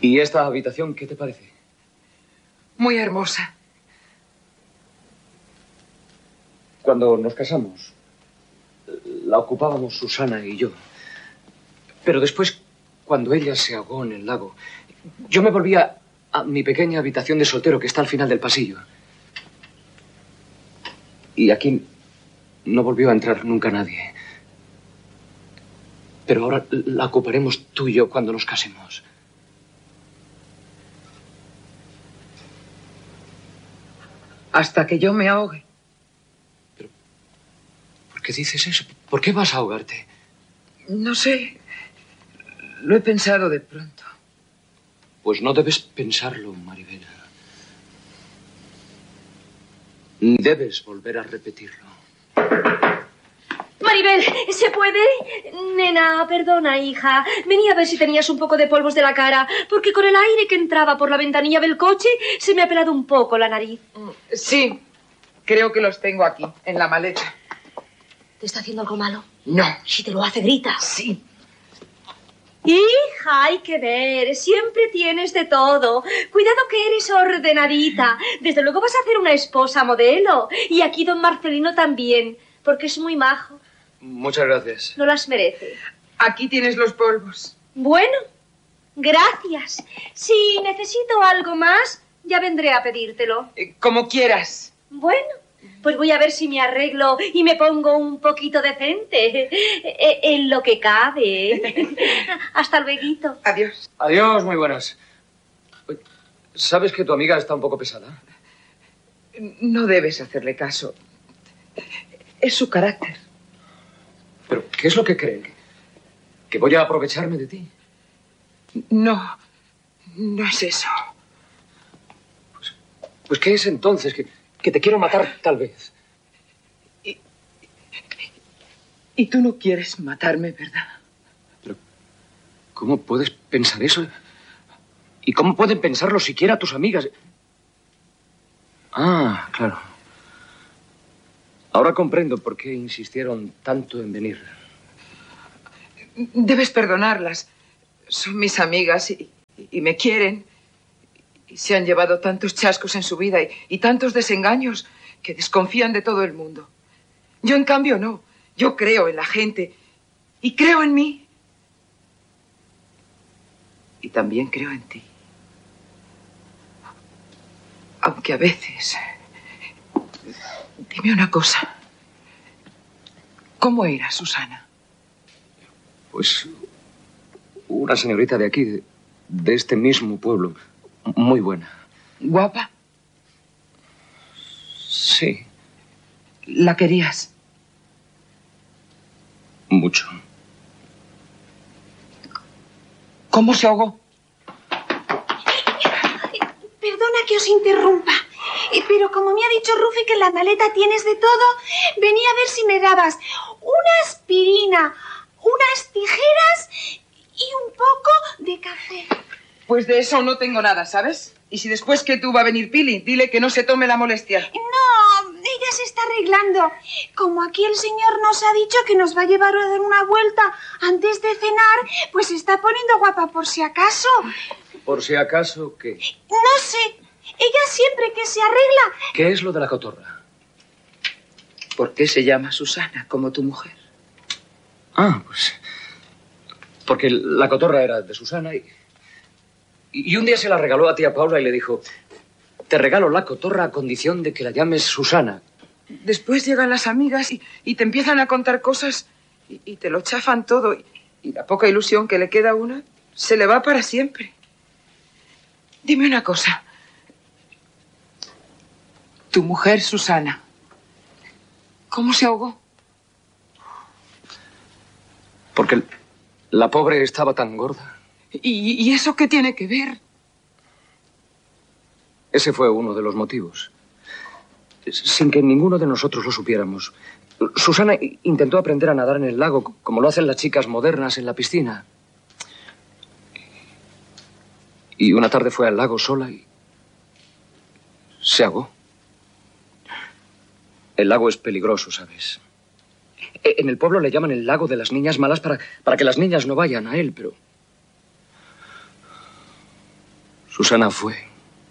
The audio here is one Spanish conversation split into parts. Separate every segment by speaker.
Speaker 1: ¿Y esta habitación qué te parece?
Speaker 2: Muy hermosa.
Speaker 1: Cuando nos casamos, la ocupábamos Susana y yo. Pero después, cuando ella se ahogó en el lago, yo me volví a mi pequeña habitación de soltero que está al final del pasillo. Y aquí no volvió a entrar nunca nadie. Pero ahora la ocuparemos tú y yo cuando nos casemos.
Speaker 2: Hasta que yo me ahogue.
Speaker 1: Pero, ¿por qué dices eso? ¿Por qué vas a ahogarte?
Speaker 2: No sé. Lo he pensado de pronto.
Speaker 1: Pues no debes pensarlo, Maribel. Ni debes volver a repetirlo.
Speaker 3: Maribel, ¿se puede? Nena, perdona, hija. Venía a ver si tenías un poco de polvos de la cara, porque con el aire que entraba por la ventanilla del coche se me ha pelado un poco la nariz.
Speaker 2: Sí, creo que los tengo aquí, en la maleta.
Speaker 3: ¿Te está haciendo algo malo?
Speaker 2: No.
Speaker 3: Si te lo hace, grita.
Speaker 2: Sí.
Speaker 3: Hija, hay que ver, siempre tienes de todo. Cuidado que eres ordenadita. Desde luego vas a hacer una esposa modelo. Y aquí don Marcelino también, porque es muy majo.
Speaker 1: Muchas gracias.
Speaker 3: No las merece.
Speaker 2: Aquí tienes los polvos.
Speaker 3: Bueno, gracias. Si necesito algo más, ya vendré a pedírtelo.
Speaker 2: Como quieras.
Speaker 3: Bueno, pues voy a ver si me arreglo y me pongo un poquito decente. En lo que cabe. Hasta luego.
Speaker 2: Adiós.
Speaker 1: Adiós, muy buenas. ¿Sabes que tu amiga está un poco pesada?
Speaker 2: No debes hacerle caso. Es su carácter.
Speaker 1: ¿Pero qué es lo que cree? ¿Que voy a aprovecharme de ti?
Speaker 2: No, no es eso.
Speaker 1: Pues ¿qué es entonces? Que te quiero matar, tal vez.
Speaker 2: Y tú no quieres matarme, ¿verdad?
Speaker 1: Pero ¿cómo puedes pensar eso? ¿Y cómo pueden pensarlo siquiera tus amigas? Ah, claro. Ahora comprendo por qué insistieron tanto en venir.
Speaker 2: Debes perdonarlas. Son mis amigas y me quieren. Y se han llevado tantos chascos en su vida y tantos desengaños que desconfían de todo el mundo. Yo, en cambio, no. Yo creo en la gente y creo en mí. Y también creo en ti. Aunque a veces... Dime una cosa. ¿Cómo era Susana?
Speaker 1: Pues una señorita de aquí, de este mismo pueblo. Muy buena.
Speaker 2: ¿Guapa?
Speaker 1: Sí.
Speaker 2: ¿La querías?
Speaker 1: Mucho.
Speaker 2: ¿Cómo se ahogó?
Speaker 4: Perdona que os interrumpa, pero como me ha dicho Rufi que en la maleta tienes de todo, venía a ver si me dabas una aspirina, unas tijeras y un poco de café.
Speaker 2: Pues de eso no tengo nada, ¿sabes? Y si después que tú va a venir Pili, dile que no se tome la molestia.
Speaker 4: No, ella se está arreglando. Como aquí el señor nos ha dicho que nos va a llevar a dar una vuelta antes de cenar, pues se está poniendo guapa por si acaso.
Speaker 1: ¿Por si acaso qué?
Speaker 4: No sé. Ella siempre que se arregla...
Speaker 1: ¿Qué es lo de la cotorra?
Speaker 2: ¿Por qué se llama Susana, como tu mujer?
Speaker 1: Ah, pues... Porque la cotorra era de Susana y un día se la regaló a tía Paula y le dijo: te regalo la cotorra a condición de que la llames Susana.
Speaker 2: Después llegan las amigas y te empiezan a contar cosas y te lo chafan todo. Y la poca ilusión que le queda a una se le va para siempre. Dime una cosa. Tu mujer, Susana, ¿cómo se ahogó?
Speaker 1: Porque la pobre estaba tan gorda.
Speaker 2: ¿Y eso qué tiene que ver?
Speaker 1: Ese fue uno de los motivos. Sin que ninguno de nosotros lo supiéramos. Susana intentó aprender a nadar en el lago, como lo hacen las chicas modernas en la piscina. Y una tarde fue al lago sola y se ahogó. El lago es peligroso, ¿sabes? En el pueblo le llaman el lago de las niñas malas para que las niñas no vayan a él, pero... Susana fue.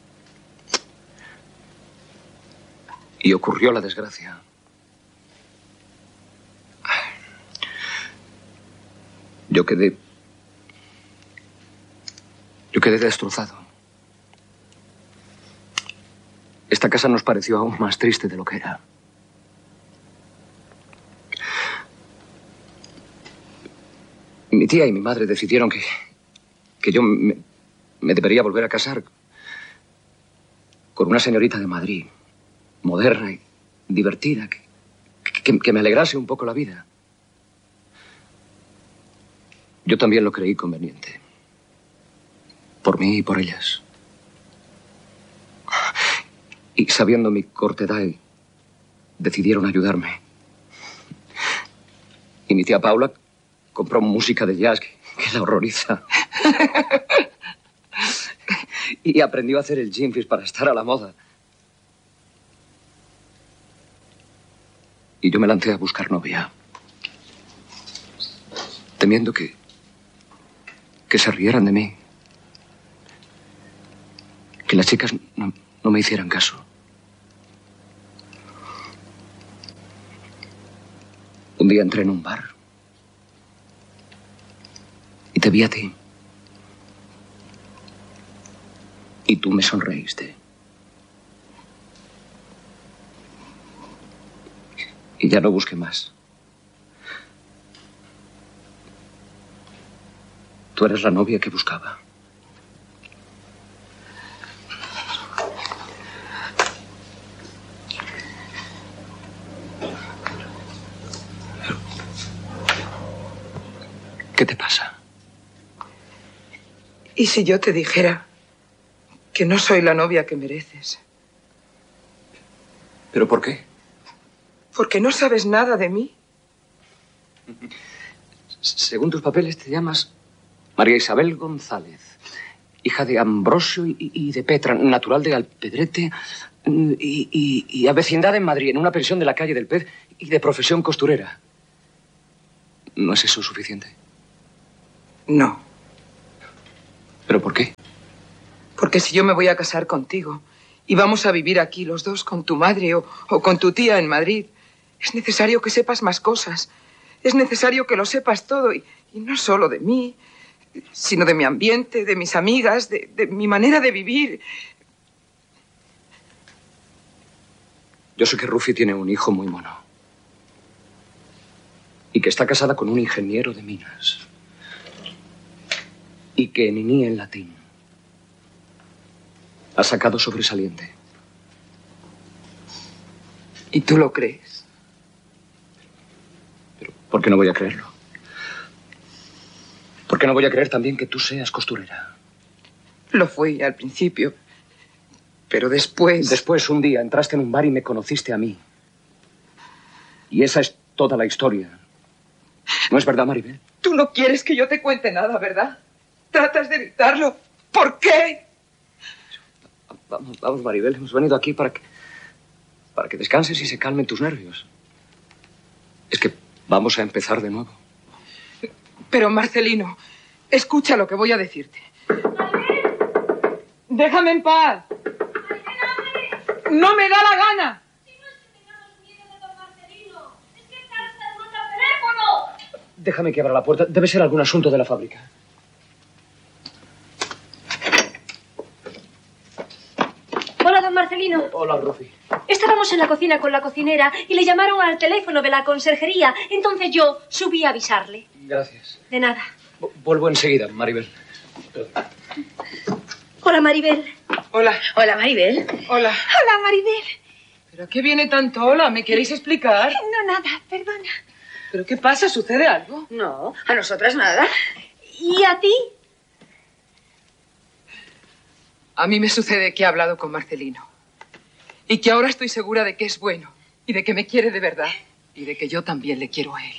Speaker 1: Y ocurrió la desgracia. Yo quedé destrozado. Esta casa nos pareció aún más triste de lo que era. Mi tía y mi madre decidieron que yo me debería volver a casar con una señorita de Madrid, moderna y divertida, que me alegrase un poco la vida. Yo también lo creí conveniente. Por mí y por ellas. Y sabiendo mi corta edad, decidieron ayudarme. Y mi tía Paula compró música de jazz que la horroriza. Y aprendió a hacer el gimfis para estar a la moda. Y yo me lancé a buscar novia. Temiendo que se rieran de mí. Que las chicas no me hicieran caso. Un día entré en un bar. Y te vi a ti. Y tú me sonreíste. Y ya no busqué más. Tú eres la novia que buscaba. ¿Qué te pasa?
Speaker 2: ¿Y si yo te dijera que no soy la novia que mereces?
Speaker 1: ¿Pero por qué?
Speaker 2: Porque no sabes nada de mí.
Speaker 1: Según tus papeles te llamas María Isabel González, hija de Ambrosio y de Petra, natural de Alpedrete y avecindada en Madrid, en una pensión de la calle del Pez y de profesión costurera. ¿No es eso suficiente?
Speaker 2: No.
Speaker 1: ¿Pero por qué?
Speaker 2: Porque si yo me voy a casar contigo y vamos a vivir aquí los dos con tu madre o con tu tía en Madrid, es necesario que sepas más cosas. Es necesario que lo sepas todo y no solo de mí, sino de mi ambiente, de mis amigas, de mi manera de vivir.
Speaker 1: Yo sé que Rufi tiene un hijo muy mono. Y que está casada con un ingeniero de minas. Y que Niní en latín ha sacado sobresaliente.
Speaker 2: ¿Y tú lo crees?
Speaker 1: Pero ¿por qué no voy a creerlo? ¿Por qué no voy a creer también que tú seas costurera?
Speaker 2: Lo fui al principio, pero después...
Speaker 1: Después, un día, entraste en un bar y me conociste a mí. Y esa es toda la historia. ¿No es verdad, Maribel?
Speaker 2: Tú no quieres que yo te cuente nada, ¿verdad? Tratas de evitarlo. ¿Por qué?
Speaker 1: Vamos, Maribel. Hemos venido aquí para que descanses y se calmen tus nervios. Es que vamos a empezar de nuevo.
Speaker 2: Pero, Marcelino, escucha lo que voy a decirte.
Speaker 3: ¡Maribel!
Speaker 2: ¡Déjame en paz!
Speaker 3: ¡Maribel!
Speaker 2: ¡No me da la gana!
Speaker 3: Si no es que tengamos miedo de don Marcelino, es que está hasta el otro teléfono.
Speaker 1: Déjame que abra la puerta. Debe ser algún asunto de la fábrica.
Speaker 3: Hola, don Marcelino.
Speaker 1: Hola, Rufi.
Speaker 3: Estábamos en la cocina con la cocinera y le llamaron al teléfono de la conserjería. Entonces yo subí a avisarle.
Speaker 1: Gracias.
Speaker 3: De nada.
Speaker 1: Vuelvo enseguida, Maribel.
Speaker 3: Hola, Maribel.
Speaker 2: Hola.
Speaker 4: Hola, Maribel.
Speaker 2: Hola.
Speaker 4: Hola, Maribel.
Speaker 2: ¿Pero a qué viene tanto hola? ¿Me queréis explicar?
Speaker 4: No, nada, perdona.
Speaker 2: ¿Pero qué pasa? ¿Sucede algo?
Speaker 4: No, a nosotras nada.
Speaker 3: ¿Y a ti?
Speaker 2: A mí me sucede que he hablado con Marcelino. Y que ahora estoy segura de que es bueno. Y de que me quiere de verdad. Y de que yo también le quiero a él.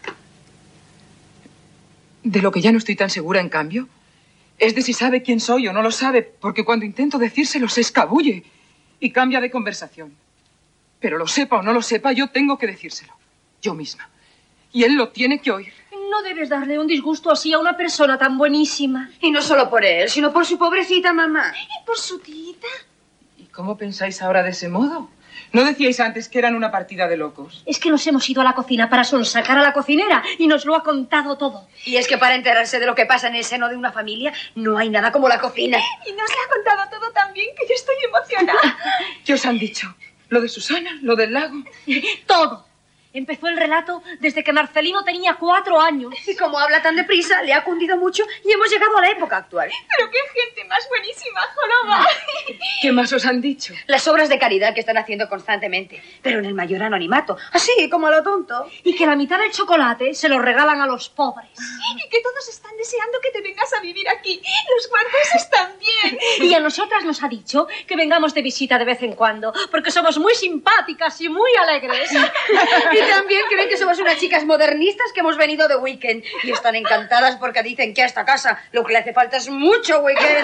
Speaker 2: De lo que ya no estoy tan segura, en cambio, es de si sabe quién soy o no lo sabe. Porque cuando intento decírselo se escabulle y cambia de conversación. Pero lo sepa o no lo sepa, yo tengo que decírselo. Yo misma. Y él lo tiene que oír.
Speaker 3: No debes darle un disgusto así a una persona tan buenísima.
Speaker 5: Y no solo por él, sino por su pobrecita mamá.
Speaker 4: ¿Y por su tita?
Speaker 2: ¿Y cómo pensáis ahora de ese modo? ¿No decíais antes que eran una partida de locos?
Speaker 3: Es que nos hemos ido a la cocina para sonsacar a la cocinera y nos lo ha contado todo.
Speaker 5: Y es que para enterarse de lo que pasa en el seno de una familia, no hay nada como la cocina.
Speaker 4: Y nos lo ha contado todo tan bien que yo estoy emocionada.
Speaker 2: ¿Qué os han dicho? ¿Lo de Susana? ¿Lo del lago?
Speaker 3: Todo. Empezó el relato desde que Marcelino tenía 4 años.
Speaker 5: Y como habla tan deprisa, le ha cundido mucho y hemos llegado a la época actual.
Speaker 4: Pero qué gente más buenísima, joroba.
Speaker 2: ¿Qué más os han dicho?
Speaker 5: Las obras de caridad que están haciendo constantemente, pero en el mayor anonimato, así como a lo tonto.
Speaker 3: Y que la mitad del chocolate se lo regalan a los pobres.
Speaker 4: Y que todos están deseando que te vengas a vivir aquí. Los guardias están bien.
Speaker 3: Y a nosotras nos ha dicho que vengamos de visita de vez en cuando, porque somos muy simpáticas y muy alegres.
Speaker 5: Y también creen que somos unas chicas modernistas que hemos venido de weekend. Y están encantadas porque dicen que a esta casa lo que le hace falta es mucho weekend.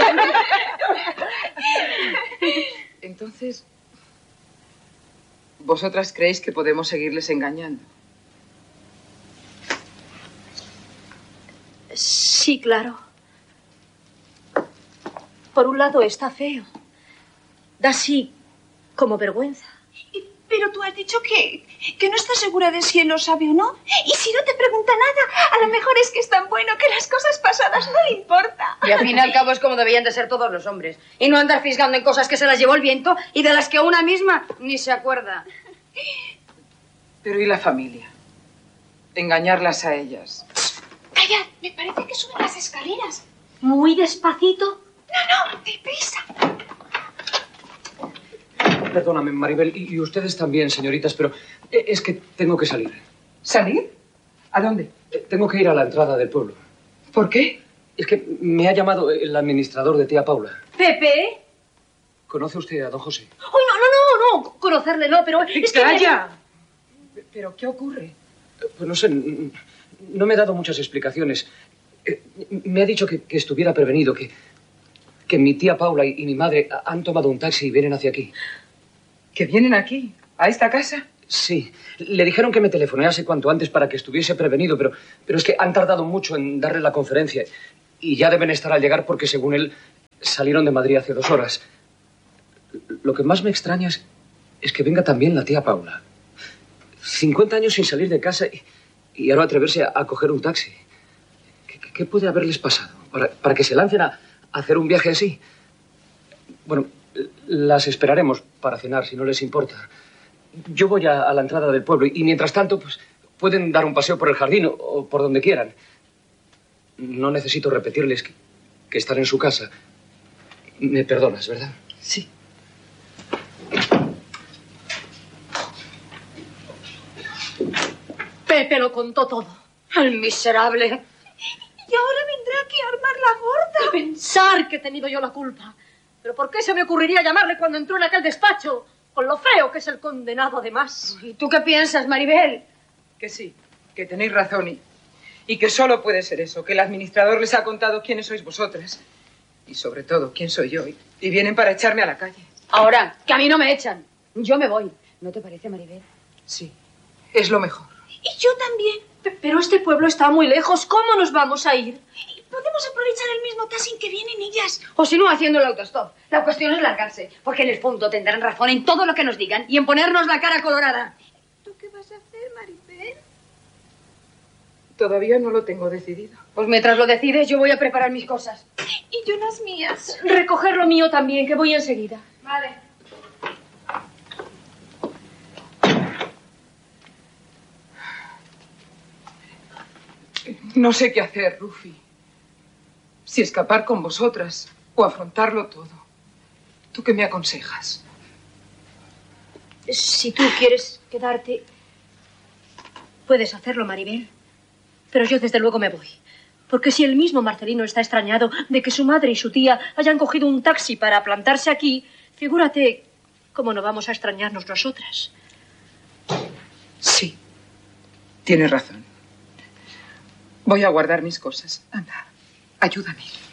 Speaker 2: Entonces, ¿vosotras creéis que podemos seguirles engañando?
Speaker 3: Sí, claro. Por un lado está feo. Da así como vergüenza.
Speaker 4: Pero tú has dicho que no estás segura de si él lo sabe o no. Y si no te pregunta nada, a lo mejor es que es tan bueno que las cosas pasadas no le importa.
Speaker 5: Y al fin y al cabo es como debían de ser todos los hombres. Y no andar fisgando en cosas que se las llevó el viento y de las que una misma ni se acuerda.
Speaker 2: Pero ¿y la familia? Engañarlas a ellas.
Speaker 4: Calla, me parece que suben las escaleras.
Speaker 3: Muy despacito.
Speaker 4: No, deprisa.
Speaker 1: Perdóname, Maribel, y ustedes también, señoritas, pero es que tengo que salir.
Speaker 2: ¿Salir? ¿A dónde?
Speaker 1: Tengo que ir a la entrada del pueblo.
Speaker 2: ¿Por qué?
Speaker 1: Es que me ha llamado el administrador de tía Paula.
Speaker 3: ¿Pepe?
Speaker 1: ¿Conoce usted a don José?
Speaker 3: ¡Ay, no! Conocerle no, pero es que...
Speaker 2: ¡Calla! ¿Pero qué ocurre?
Speaker 1: Pues no sé, no me ha dado muchas explicaciones. Me ha dicho que estuviera prevenido, que mi tía Paula y mi madre han tomado un taxi y vienen hacia aquí.
Speaker 2: ¿Que vienen aquí? ¿A esta casa?
Speaker 1: Sí. Le dijeron que me telefonease cuanto antes para que estuviese prevenido, pero es que han tardado mucho en darle la conferencia y ya deben estar al llegar porque, según él, salieron de Madrid hace 2 horas. Lo que más me extraña es que venga también la tía Paula. 50 años sin salir de casa y ahora atreverse a coger un taxi. ¿Qué puede haberles pasado para que se lancen a hacer un viaje así? Bueno, las esperaremos para cenar, si no les importa. Yo voy a la entrada del pueblo y mientras tanto, pues, pueden dar un paseo por el jardín o por donde quieran. No necesito repetirles que están en su casa. Me perdonas, ¿verdad?
Speaker 2: Sí.
Speaker 3: Pepe lo contó todo.
Speaker 5: ¡El miserable!
Speaker 4: Y ahora vendrá aquí a armar la gorda.
Speaker 3: Pensar que he tenido yo la culpa. ¿Pero por qué se me ocurriría llamarle cuando entró en aquel despacho? Con lo feo que es el condenado, además.
Speaker 5: ¿Y tú qué piensas, Maribel?
Speaker 2: Que sí, que tenéis razón y que solo puede ser eso, que el administrador les ha contado quiénes sois vosotras. Y sobre todo, quién soy yo. Y vienen para echarme a la calle.
Speaker 5: Ahora, que a mí no me echan. Yo me voy. ¿No te parece, Maribel?
Speaker 2: Sí, es lo mejor.
Speaker 4: Y yo también.
Speaker 3: Pero este pueblo está muy lejos. ¿Cómo nos vamos a ir?
Speaker 4: Podemos aprovechar el mismo taxi en que vienen ellas.
Speaker 5: O si no, haciendo el autostop. La cuestión es largarse, porque en el fondo tendrán razón en todo lo que nos digan y en ponernos la cara colorada.
Speaker 4: ¿Tú qué vas a hacer, Maribel?
Speaker 2: Todavía no lo tengo decidido.
Speaker 5: Pues mientras lo decides, yo voy a preparar mis cosas.
Speaker 4: Y yo las mías.
Speaker 3: Recoger lo mío también, que voy enseguida.
Speaker 5: Vale.
Speaker 2: No sé qué hacer, Rufi. Si escapar con vosotras o afrontarlo todo. ¿Tú qué me aconsejas?
Speaker 3: Si tú quieres quedarte, puedes hacerlo, Maribel. Pero yo desde luego me voy. Porque si el mismo Marcelino está extrañado de que su madre y su tía hayan cogido un taxi para plantarse aquí, figúrate cómo no vamos a extrañarnos nosotras.
Speaker 2: Sí, tienes razón. Voy a guardar mis cosas. Anda, ayúdame.